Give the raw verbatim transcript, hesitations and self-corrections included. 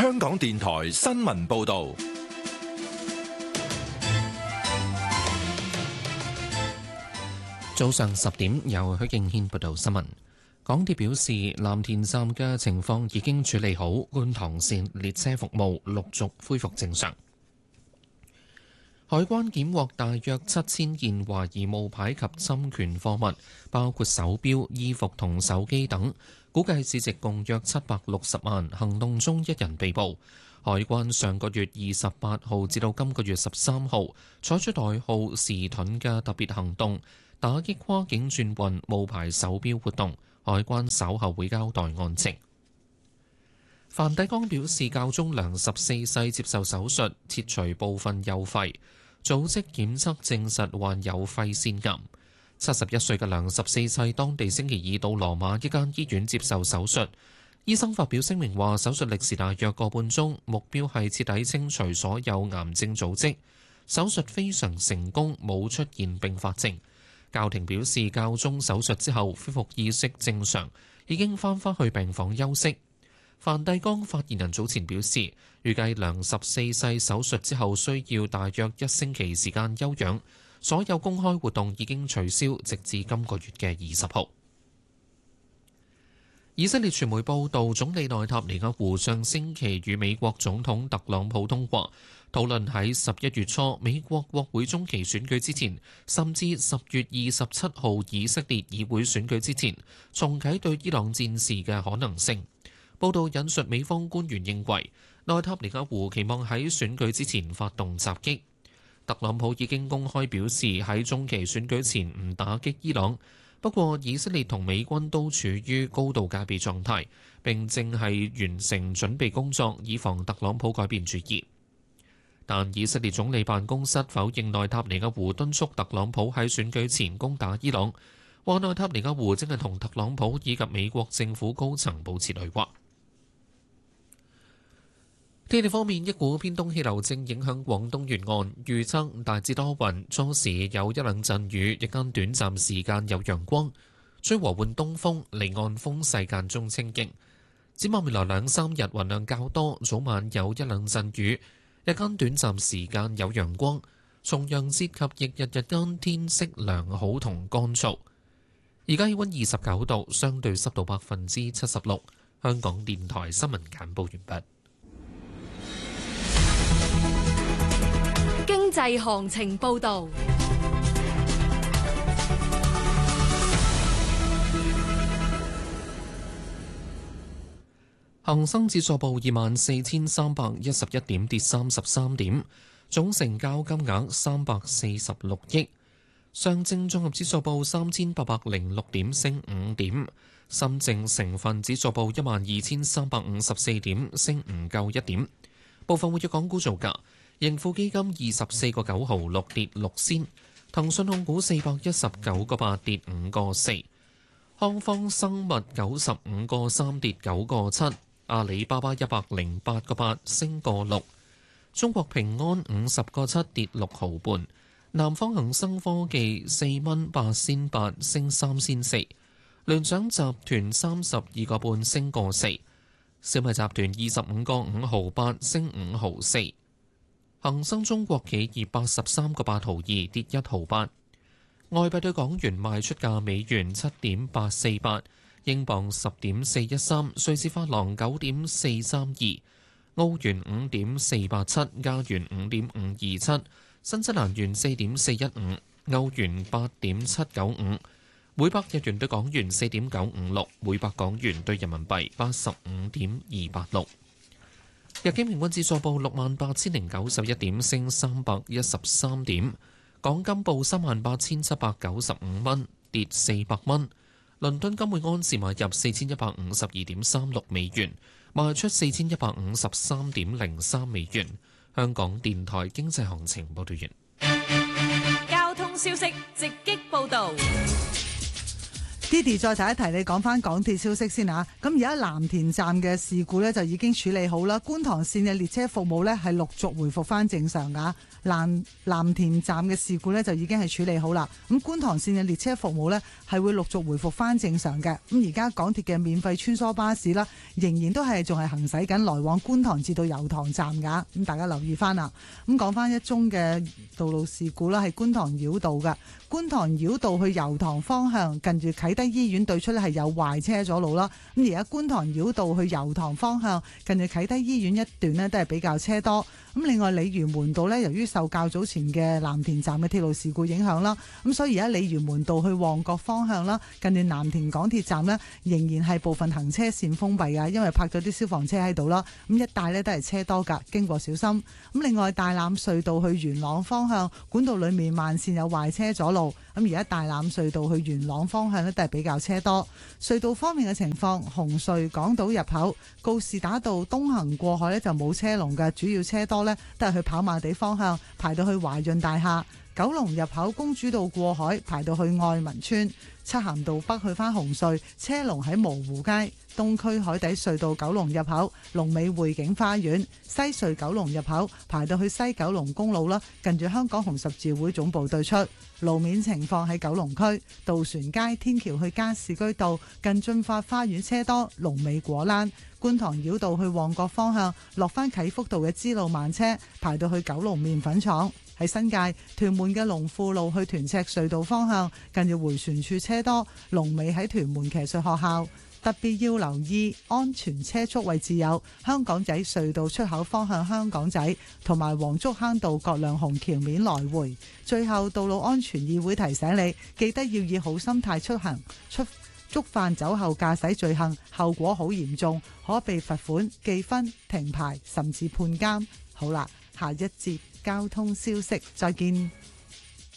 香港電台新聞報道。 早上十點，由許敬軒報道新聞。港鐵表示，藍田站嘅情況已經處理好，觀塘線列車服務陸續恢復正常。海關檢獲大約七千件懷疑冒牌及侵權貨物，包括手錶、衣服同手機等，估計市值共約七百六十萬。行動中一人被捕。海關上個月二十八號至到今個月十三號採取代號時盾嘅特別行動，打擊跨境轉運冒牌手錶活動。海關稍後會交代案情。梵蒂岡表示，教宗良十四世接受手術切除部分右肺，組織檢測證實患有肺腺癌。七十一歲嘅良十四世當地星期二到羅馬一間醫院接受手術，醫生發表聲明話，手術歷時大約個半鐘，目標係徹底清除所有癌症組織。手術非常成功，冇出現併發症。教廷表示，教宗手術之後恢復意識正常，已經翻返去病房休息。梵蒂岡發言人早前表示，預計良十四世手術之後需要大約一星期時間休養，所有公開活動已經取消，直至今個月嘅二十號。以色列傳媒報道，總理內塔尼亞胡上星期與美國總統特朗普通話，討論喺十一月初美國國會中期選舉之前，甚至十月二十七號以色列議會選舉之前，重啟對伊朗戰事嘅可能性。報道引述美方官員認為，內塔尼亞胡期望喺選舉之前發動襲擊。特朗普已經公開表示喺中期選舉前唔打擊伊朗。不過，以色列同美軍都處於高度戒備狀態，並正係完成準備工作，以防特朗普改變主意。但以色列總理辦公室否認內塔尼亞胡敦促特朗普喺選舉前攻打伊朗，話內塔尼亞胡正係同特朗普以及美國政府高層保持對話。天氣方面，一股偏東氣流正影響廣東沿岸，預測大致多雲，初時有一兩陣雨，日間短暫時間有陽光，吹和緩東風，離岸風勢間中清勁。展望未來兩三日雲量較多，早晚有一兩陣雨，日間短暫時間有陽光。重陽節及翌日日間天色良好同乾燥。而家氣溫二十九度，相對濕度百分之七十六。香港電台新聞簡報完畢。 經濟行情報導。 恒生指數報二萬四千三百一十一點，跌三十三點，總成交金額三百四十六億。上證綜合指數報三千八百零六點，升五點。深證成分指數報一萬二千三百五十四點，升唔夠一點。部分活躍港股造價。盈富基金二十四個九毫六跌六仙，騰訊控股四百一十九個八跌五個四，康方生物九十五個三跌九個七，阿里巴巴一百零八個八升個六，中國平安五十個七跌六毫半，南方恒生科技四蚊八仙八升三仙四，聯想集團三十二個半升個四，小米集團二十五個五毫八升五毫四。恒生中國企業八十三個八毫二跌一毫八，外幣對港元賣出價美元七點八四八，英鎊十點四一三，瑞士法郎九點四三二，澳元五點四八七，加元五點五二七，新西蘭元四點四一五，歐元八點七九五，每百日元對港元四點九五六，每百港元對人民幣八十五點二八六。日經平均指數報六萬八千零九十一點，升三百一十三點。港金報三萬八千七百九十五蚊，跌四百蚊。倫敦金每安士買入四千一百五十二點三六美元，賣出四千一百五十三點零三美元。香港電台經濟行情報道完。 交通消息直擊報導。 Didi 再提一提，你講翻港鐵消息先嚇。咁而家藍田站嘅事故呢，就已經處理好啦，觀塘線嘅列車服務呢，係陸續回復翻正常㗎。藍藍田站嘅事故呢，就已經係處理好啦。咁觀塘線嘅列車服務呢，係會陸續回復翻正常嘅。咁而家港鐵嘅免費穿梭巴士啦，仍然都係仲係行駛緊來往觀塘至到油塘站㗎。咁大家留意翻啦。咁講翻一宗嘅道路事故啦，係觀塘繞道嘅。觀塘繞道去油塘方向，近住啟德醫院對出咧係有壞車阻路啦。咁而家觀塘繞道去油塘方向，近住啟德醫院一段呢都係比較車多。咁另外鯉魚門道呢，由於受較早前嘅藍田站嘅鐵路事故影響啦，咁所以而家鯉魚門道去旺角方向啦，近住藍田港鐵站呢，仍然係部分行車線封閉㗎，因為泊咗啲消防車喺度啦。咁一帶呢都係車多㗎，經過小心。咁另外大欖隧道去元朗方向，管道裡面慢線有壞車阻路。咁而家大欖隧道去元朗方向呢，都係比較車多。隧道方面嘅情況，紅隧港島入口告士打道東行過海呢就冇車龍嘅，主要車多呢都係去跑馬地方向，排到去華潤大廈。九龍入口公主道過海排到去愛民村。漆咸道北去返紅隧，車龍喺蕪湖街。東區海底隧道九龍入口龍尾匯景花園。西隧九龍入口排到去西九龍公路啦，近住香港紅十字會總部對出。路面情況喺九龍區渡船街天橋去加士居道近駿發花園車多，龍尾果欄。觀塘繞道去旺角方向落返啟福道嘅支路慢車排到去九龍麵粉廠。喺新界屯門嘅龍富路去屯赤隧道方向，近住迴旋處車多，龍尾喺屯門騎術學校。特別要留意安全車速位置有香港仔隧道出口方向香港仔，同埋黃竹坑道葛量洪橋面來回。最後，道路安全議會提醒你，記得要以好心態出行，出觸犯酒後駕駛罪行，後果好嚴重，可被罰款、記分、停牌，甚至判監。好啦，下一節交通消息，再見。